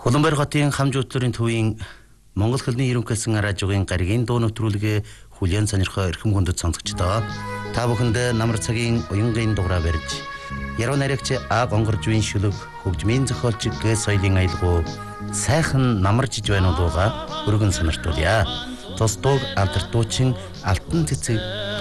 Улаанбаатар хотын хамжуудлын төвийн Монгол хэлний ерөнхийлсөн радиогийн гаригийн дуу нэвтрүүлгээ хүлээн сонирхоо эрхэм хүндэт сонсогчдоо та бүхэнд намар цагийн уянгийн дугаараа барьж яруу найрагч А гонгоржвийн шүлэг хөгжмийн зохиолч Г соёлын аялгау сайхан намаржиж байна дууга өргөн сониртуулъя. Тус дууг алдарт дуучин Алтан цэцэг